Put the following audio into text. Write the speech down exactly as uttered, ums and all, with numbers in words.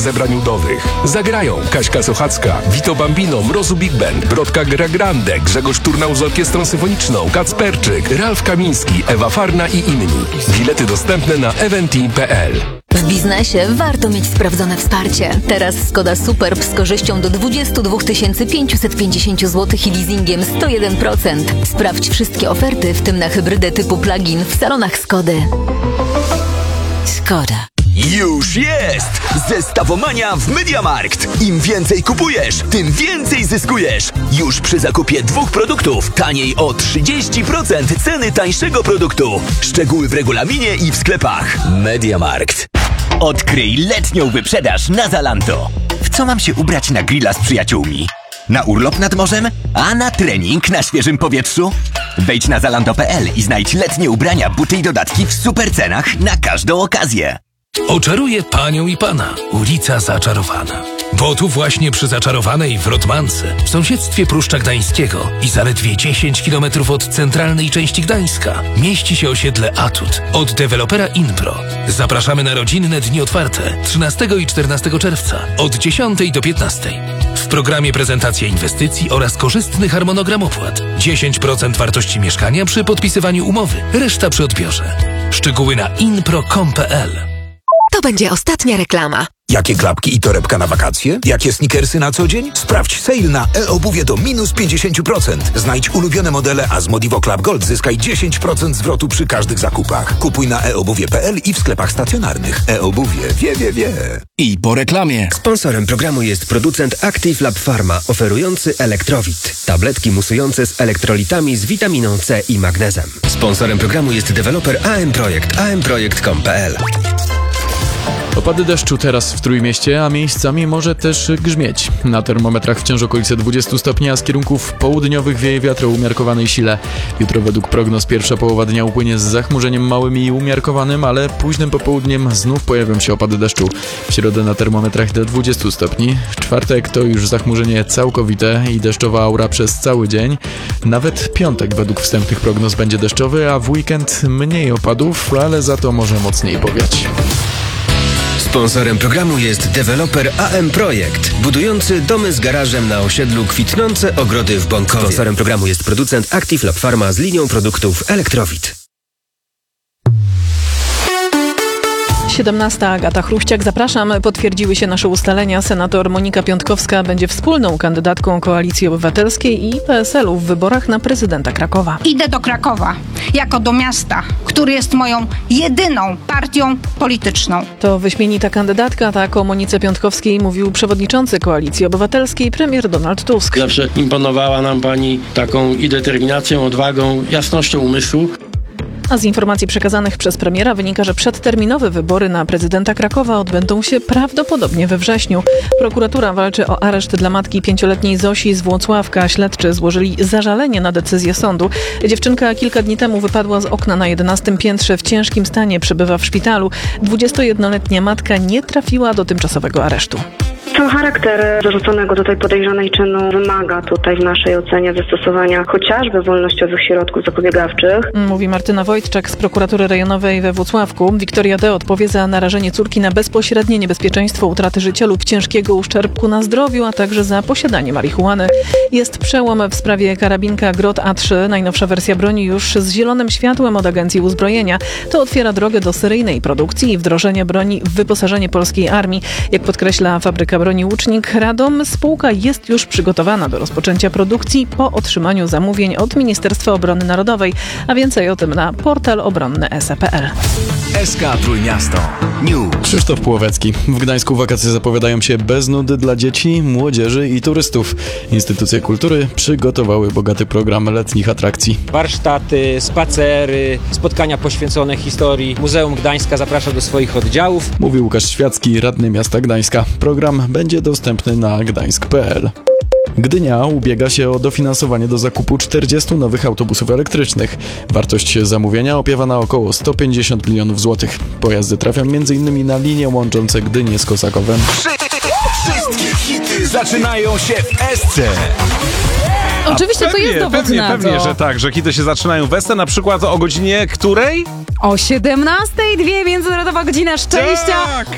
zebrań udowych. Zagrają Kaśka Sochacka, Vito Bambino, Mrozu Big Band, Brodka Gra Grande, Grzegorz Turnał z Orkiestrą Symfoniczną, Kacperczyk, Ralf Kamiński, Ewa Farna i inni. Bilety dostępne na eventim kropka p l. W biznesie warto mieć sprawdzone wsparcie. Teraz Skoda Superb z korzyścią do dwadzieścia dwa tysiące pięćset pięćdziesiąt złotych i leasingiem sto jeden procent. Sprawdź wszystkie oferty, w tym na hybrydę typu plug-in w salonach Skody. Skoda. Już jest! Zestawomania w MediaMarkt. Im więcej kupujesz, tym więcej zyskujesz. Już przy zakupie dwóch produktów taniej o trzydzieści procent ceny tańszego produktu. Szczegóły w regulaminie i w sklepach. MediaMarkt. Odkryj letnią wyprzedaż na Zalando. W co mam się ubrać na grilla z przyjaciółmi? Na urlop nad morzem? A na trening na świeżym powietrzu? Wejdź na zalando kropka p l i znajdź letnie ubrania, buty i dodatki w super cenach na każdą okazję. Oczaruje panią i pana ulica Zaczarowana. Bo tu właśnie przy Zaczarowanej w Rotmance, w sąsiedztwie Pruszcza Gdańskiego i zaledwie dziesięć kilometrów od centralnej części Gdańska, mieści się osiedle Atut od dewelopera Inpro. Zapraszamy na rodzinne dni otwarte trzynastego i czternastego czerwca od dziesiątej do piętnastej. W programie prezentacja inwestycji oraz korzystny harmonogram opłat. dziesięć procent wartości mieszkania przy podpisywaniu umowy, reszta przy odbiorze. Szczegóły na inpro kropka com kropka p l. To będzie ostatnia reklama. Jakie klapki i torebka na wakacje? Jakie sneakersy na co dzień? Sprawdź sale na e-obuwie do minus pięćdziesiąt procent. Znajdź ulubione modele, a z Modivo Club Gold zyskaj dziesięć procent zwrotu przy każdych zakupach. Kupuj na e obuwie kropka p l i w sklepach stacjonarnych. E-obuwie wie, wie, wie. I po reklamie. Sponsorem programu jest producent Active Lab Pharma, oferujący Elektrowit. Tabletki musujące z elektrolitami z witaminą C i magnezem. Sponsorem programu jest deweloper A M Projekt, a m projekt kropka com kropka p l. Opady deszczu teraz w Trójmieście, a miejscami może też grzmieć. Na termometrach wciąż okolice dwadzieścia stopni, a z kierunków południowych wieje wiatr o umiarkowanej sile. Jutro według prognoz pierwsza połowa dnia upłynie z zachmurzeniem małym i umiarkowanym, ale późnym popołudniem znów pojawią się opady deszczu. W środę na termometrach do dwudziestu stopni. W czwartek to już zachmurzenie całkowite i deszczowa aura przez cały dzień. Nawet piątek według wstępnych prognoz będzie deszczowy, a w weekend mniej opadów, ale za to może mocniej powiać. Sponsorem programu jest deweloper A M Projekt, budujący domy z garażem na osiedlu Kwitnące Ogrody w Bąkowie. Sponsorem programu jest producent Active Lab Pharma z linią produktów Elektrowit. siedemnasta. Agata Chruściak. Zapraszam. Potwierdziły się nasze ustalenia. Senator Monika Piątkowska będzie wspólną kandydatką Koalicji Obywatelskiej i P S L-u w wyborach na prezydenta Krakowa. Idę do Krakowa, jako do miasta, który jest moją jedyną partią polityczną. To wyśmienita kandydatka, tak o Monice Piątkowskiej mówił przewodniczący Koalicji Obywatelskiej, premier Donald Tusk. Zawsze imponowała nam pani taką i determinacją, odwagą, jasnością umysłu. A z informacji przekazanych przez premiera wynika, że przedterminowe wybory na prezydenta Krakowa odbędą się prawdopodobnie we wrześniu. Prokuratura walczy o areszt dla matki pięcioletniej Zosi z Włocławka. Śledczy złożyli zażalenie na decyzję sądu. Dziewczynka kilka dni temu wypadła z okna na jedenastym piętrze. W ciężkim stanie przebywa w szpitalu. dwudziestojednoletnia matka nie trafiła do tymczasowego aresztu. Sam charakter zarzuconego tutaj podejrzanej czynu wymaga tutaj w naszej ocenie zastosowania chociażby wolnościowych środków zapobiegawczych. Mówi Martyna Wojtczak z prokuratury rejonowej we Włocławku. Wiktoria D. odpowie za narażenie córki na bezpośrednie niebezpieczeństwo utraty życia lub ciężkiego uszczerbku na zdrowiu, a także za posiadanie marihuany. Jest przełom w sprawie karabinka Grot A trzy. Najnowsza wersja broni już z zielonym światłem od Agencji Uzbrojenia. To otwiera drogę do seryjnej produkcji i wdrożenia broni w wyposażenie polskiej armii. Jak podkreśla fabryka broni Łucznik Radom, spółka jest już przygotowana do rozpoczęcia produkcji po otrzymaniu zamówień od Ministerstwa Obrony Narodowej, a więcej o tym na portal obronny kropka es e kropka pe el. S K Trójmiasto News. Krzysztof Płowecki. W Gdańsku wakacje zapowiadają się bez nudy dla dzieci, młodzieży i turystów. Instytucje kultury przygotowały bogaty program letnich atrakcji. Warsztaty, spacery, spotkania poświęcone historii. Muzeum Gdańska zaprasza do swoich oddziałów. Mówił Łukasz Świacki, radny miasta Gdańska. Program będzie dostępny na gdańsk kropka pe el. Gdynia ubiega się o dofinansowanie do zakupu czterdziestu nowych autobusów elektrycznych. Wartość zamówienia opiewa na około sto pięćdziesiąt milionów złotych. Pojazdy trafią między innymi na linie łączące Gdynię z Kosakowem. Wszystkie hity zaczynają się w Esce. Oczywiście pewnie, to jest dowód pewnie, na pewnie, to. że tak, że hity się zaczynają w Esce, na przykład o godzinie której? O siedemnastej dwie Międzynarodowa Godzina Szczęścia. Tak.